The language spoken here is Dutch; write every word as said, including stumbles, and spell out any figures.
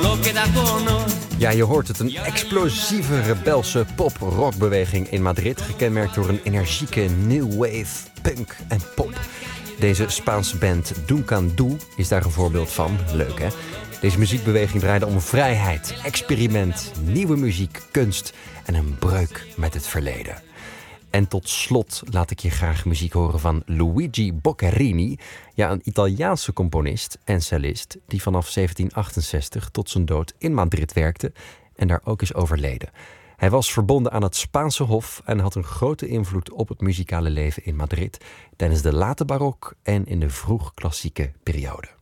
Ja, je hoort het. Een explosieve rebelse pop-rockbeweging in Madrid, gekenmerkt door een energieke new wave, punk en pop. Deze Spaanse band Duncan Du is daar een voorbeeld van. Leuk, hè? Deze muziekbeweging draaide om vrijheid, experiment, nieuwe muziek, kunst en een breuk met het verleden. En tot slot laat ik je graag muziek horen van Luigi Boccherini. Ja, een Italiaanse componist en cellist die vanaf zeventien achtenzestig tot zijn dood in Madrid werkte en daar ook is overleden. Hij was verbonden aan het Spaanse hof en had een grote invloed op het muzikale leven in Madrid tijdens de late barok en in de vroeg-klassieke periode.